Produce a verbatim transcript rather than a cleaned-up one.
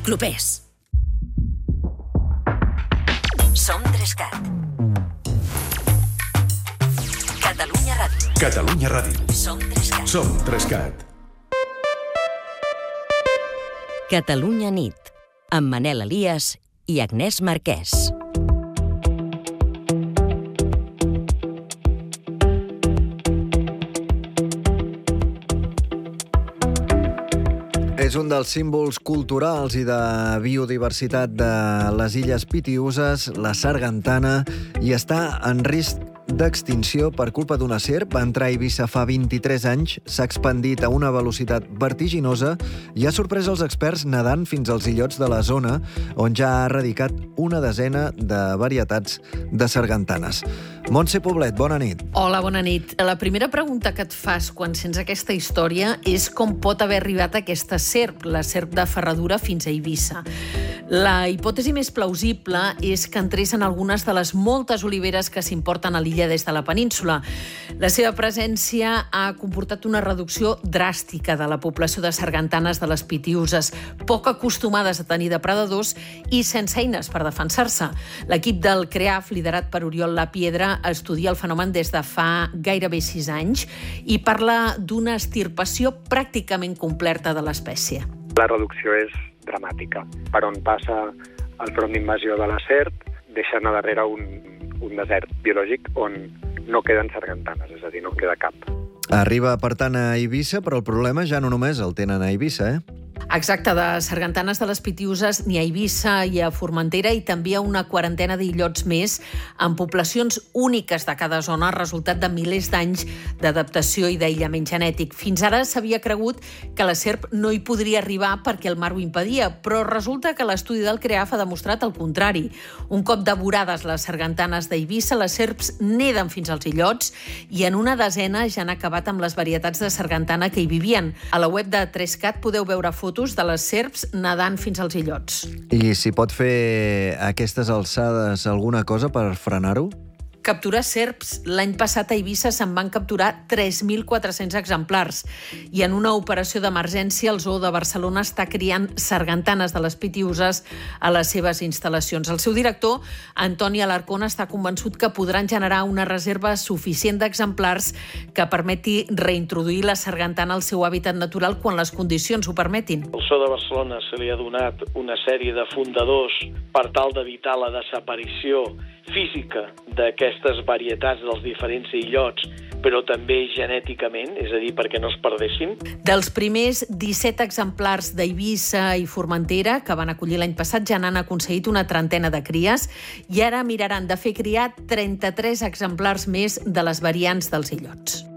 Clopés. Som Trescat. Catalunya Ràdio. Catalunya Ràdio. Som Trescat. Som Trescat. Catalunya nit, amb Manel Elias i Agnès Marquès. És un dels símbols culturals i de biodiversitat de les Illes Pitiüses, la sargantana, i està en risc d'extinció per culpa d'una serp. Va entrar a Eivissa fa vint-i-tres anys, s'ha expandit a una velocitat vertiginosa i ha sorprès els experts nedant fins als illots de la zona, on ja ha erradicat una desena de varietats de sargantanes. Montse Poblet, bona nit. Hola, bona nit. La primera pregunta que et fas quan sents aquesta història és com pot haver arribat aquesta serp, la serp de Ferradura, fins a Eivissa. La hipòtesi més plausible és que entrés en algunes de les moltes oliveres que s'importen a l'illa des de la península. La seva presència ha comportat una reducció dràstica de la població de sargantanes de les Pitiüses, poc acostumades a tenir depredadors i sense eines per defensar-se. L'equip del CREAF, liderat per Oriol Lapiedra, estudia el fenomen des de fa gairebé sis anys i parla d'una extirpació pràcticament completa de l'espècie. La reducció és dramàtica. Per on passa el front d'invasió de la serp, deixant a darrere un, un desert biològic on no queden sargantanes, és a dir, no queda cap. Arriba, per tant, a Eivissa, però el problema ja no només el tenen a Eivissa, eh? Exacte, de sargantanes de les Pitiüses n'hi ha a Eivissa i a Formentera i també a una quarantena d'illots més amb poblacions úniques de cada zona, resultat de milers d'anys d'adaptació i d'aïllament genètic. Fins ara s'havia cregut que la serp no hi podria arribar perquè el mar ho impedia, però resulta que l'estudi del CREAF ha demostrat el contrari. Un cop devorades les sargantanes d'Eivissa, les serps neden fins als illots i en una desena ja han acabat amb les varietats de sargantana que hi vivien. A la web de Trescat podeu veure fotos de les serps nedant fins als illots. I si pot fer a aquestes alçades alguna cosa per frenar-ho? Capturar serps. L'any passat a Eivissa se'n van capturar tres mil quatre-cents exemplars i en una operació d'emergència el Zoo de Barcelona està criant sargantanes de les Pitiüses a les seves instal·lacions. El seu director, Antoni Alarcón, està convençut que podran generar una reserva suficient d'exemplars que permeti reintroduir la sargantana al seu hàbitat natural quan les condicions ho permetin. Al Zoo de Barcelona se li ha donat una sèrie de fundadors per tal d'evitar la desaparició física d'aquestes varietats dels diferents illots, però també genèticament, és a dir, perquè no es perdessin. Dels primers disset exemplars d'Eivissa i Formentera que van acollir l'any passat ja n'han aconseguit una trentena de cries i ara miraran de fer criar trenta-tres exemplars més de les variants dels illots.